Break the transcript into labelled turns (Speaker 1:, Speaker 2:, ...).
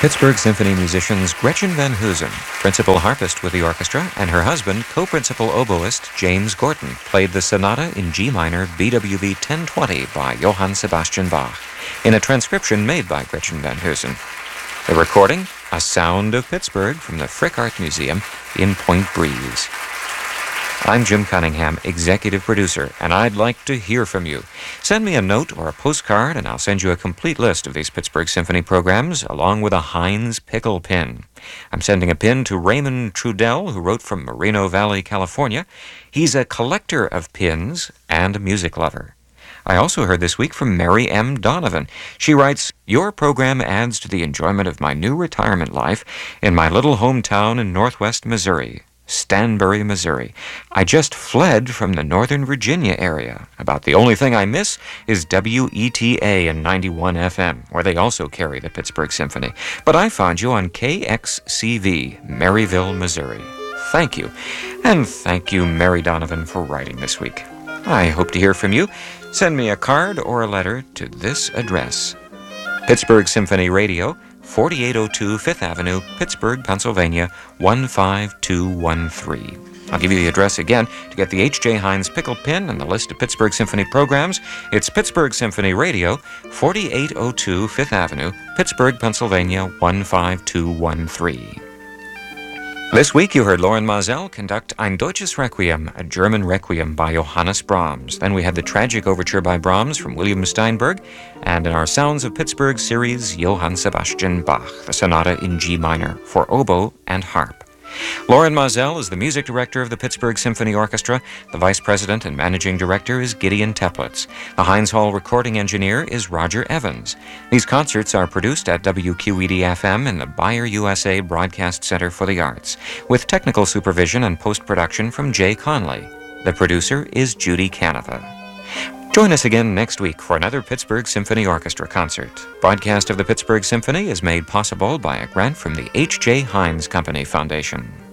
Speaker 1: Pittsburgh Symphony musicians Gretchen Van Hoosen, principal harpist with the orchestra, and her husband, co-principal oboist James Gorton, played the sonata in G minor BWV 1020 by Johann Sebastian Bach, in a transcription made by Gretchen Van Hoosen. The recording, A Sound of Pittsburgh from the Frick Art Museum in Point Breeze. I'm Jim Cunningham, executive producer, and I'd like to hear from you. Send me a note or a postcard, and I'll send you a complete list of these Pittsburgh Symphony programs, along with a Heinz pickle pin. I'm sending a pin to Raymond Trudell, who wrote from Moreno Valley, California. He's a collector of pins and a music lover. I also heard this week from Mary M. Donovan. She writes, "Your program adds to the enjoyment of my new retirement life in my little hometown in northwest Missouri. Stanbury, Missouri. I just fled from the Northern Virginia area. About the only thing I miss is WETA in 91 FM, where they also carry the Pittsburgh Symphony. But I found you on KXCV, Maryville, Missouri." Thank you. And thank you, Mary Donovan, for writing this week. I hope to hear from you. Send me a card or a letter to this address. Pittsburgh Symphony Radio, 4802 Fifth Avenue, Pittsburgh, Pennsylvania, 15213. I'll give you the address again to get the H.J. Heinz pickle pin and the list of Pittsburgh Symphony programs. It's Pittsburgh Symphony Radio, 4802 Fifth Avenue, Pittsburgh, Pennsylvania, 15213. This week you heard Loren Mazel conduct Ein Deutsches Requiem, a German requiem by Johannes Brahms. Then we had the tragic overture by Brahms from William Steinberg, and in our Sounds of Pittsburgh series, Johann Sebastian Bach, the sonata in G minor for oboe and harp. Loren Mazel is the music director of the Pittsburgh Symphony Orchestra. The vice president and managing director is Gideon Teplitz. The Heinz Hall recording engineer is Roger Evans. These concerts are produced at WQED-FM in the Bayer USA Broadcast Center for the Arts, with technical supervision and post-production from Jay Conley. The producer is Judy Canova. Join us again next week for another Pittsburgh Symphony Orchestra concert. Broadcast of the Pittsburgh Symphony is made possible by a grant from the H.J. Heinz Company Foundation.